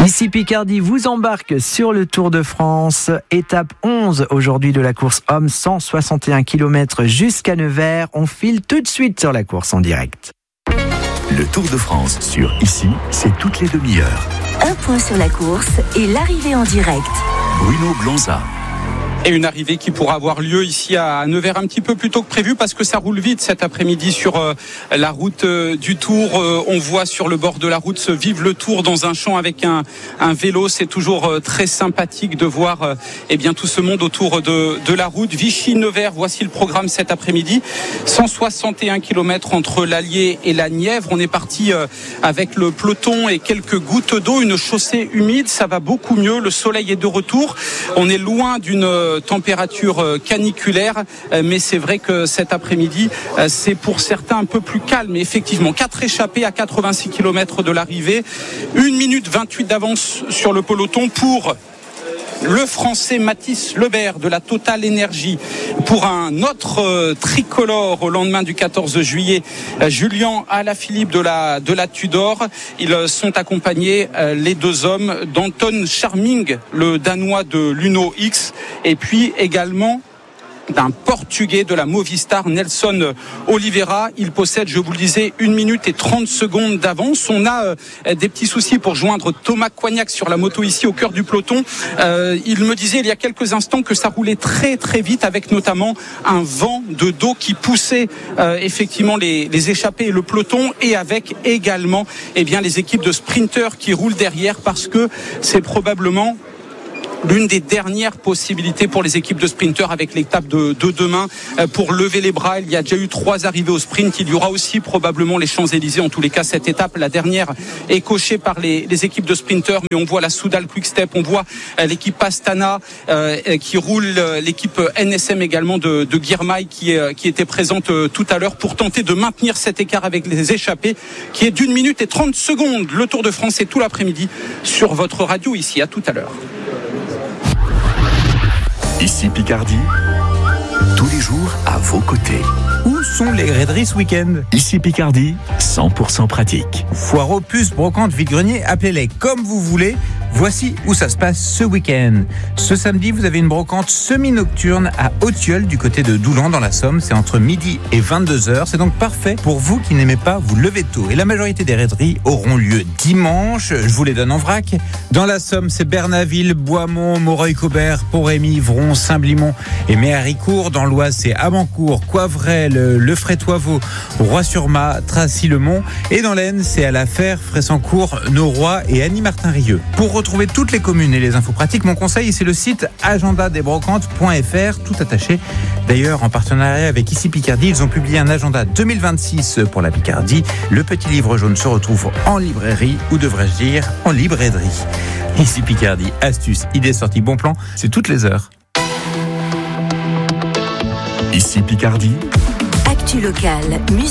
Ici Picardie vous embarque sur le Tour de France, étape 11 aujourd'hui de la course homme, 161 km jusqu'à Nevers. On file tout de suite sur la course en direct. Le Tour de France sur Ici, c'est toutes les demi-heures. Un point sur la course et l'arrivée en direct. Bruno Blanza. Et une arrivée qui pourra avoir lieu ici à Nevers un petit peu plus tôt que prévu parce que ça roule vite cet après-midi sur la route du Tour. On voit sur le bord de la route se vivre le Tour dans un champ avec un vélo. C'est toujours très sympathique de voir tout ce monde autour de la route. Vichy-Nevers, voici le programme cet après-midi. 161 km entre l'Allier et la Nièvre. On est parti avec le peloton et quelques gouttes d'eau. Une chaussée humide, ça va beaucoup mieux. Le soleil est de retour. On est loin d'une température caniculaire, mais c'est vrai que cet après-midi c'est pour certains un peu plus calme. Effectivement, 4 échappés à 86 km de l'arrivée, 1 minute 28 d'avance sur le peloton pour le Français Mathis Lebert de la Total Énergie. Pour un autre tricolore au lendemain du 14 juillet, Julien Alaphilippe de la Tudor. Ils sont accompagnés, les deux hommes, d'Anton Charming, le Danois de l'Uno X, et puis également d'un Portugais de la Movistar, Nelson Oliveira. Il possède, je vous le disais, 1 minute et 30 secondes d'avance. On a des petits soucis pour joindre Thomas Coignac sur la moto ici au cœur du peloton. Il me disait il y a quelques instants que ça roulait très très vite avec notamment un vent de dos qui poussait effectivement les échappés et le peloton, et avec également les équipes de sprinteurs qui roulent derrière, parce que c'est probablement l'une des dernières possibilités pour les équipes de sprinteurs avec l'étape de demain pour lever les bras. Il y a déjà eu 3 arrivées au sprint. Il y aura aussi probablement les Champs-Élysées. En tous les cas, cette étape, la dernière, est cochée par les équipes de sprinteurs. Mais on voit la Soudal Quick Step, on voit l'équipe Astana qui roule, l'équipe NSM également de Girmay qui était présente tout à l'heure pour tenter de maintenir cet écart avec les échappés qui est d'1 minute et 30 secondes. Le Tour de France est tout l'après-midi sur votre radio ici. À tout à l'heure. Ici Picardie, tous les jours à vos côtés. Où sont les raideries ce week-end ? Ici Picardie, 100% pratique. Foireaux, puces, brocantes, vide-grenier, appelez-les comme vous voulez. Voici où ça se passe ce week-end. Ce samedi, vous avez une brocante semi-nocturne à Autilleul, du côté de Doulan dans la Somme. C'est entre midi et 22h. C'est donc parfait pour vous qui n'aimez pas vous lever tôt. Et la majorité des raideries auront lieu dimanche. Je vous les donne en vrac. Dans la Somme, c'est Bernaville, Boismont, Moreuil-Cobert, Pont-Rémy, Vron, Saint-Blimont et Méharicourt. Dans l'Oise, c'est Abancourt, Coivrel, Le Frétoivaux, Roy-sur-Ma, Tracy-le-Mont. Et dans l'Aisne, c'est à La Fère, Fressancourt, Noroy et Annie-Martin-Rieux. Pour retrouver toutes les communes et les infos pratiques, mon conseil, c'est le site agendadesbrocantes.fr, tout attaché. D'ailleurs, en partenariat avec Ici Picardie, ils ont publié un agenda 2026 pour la Picardie. Le petit livre jaune se retrouve en librairie, ou devrais-je dire en librairie. Ici Picardie, astuces, idées, sorties, bons plans, c'est toutes les heures. Ici Picardie. Actu locale, musique.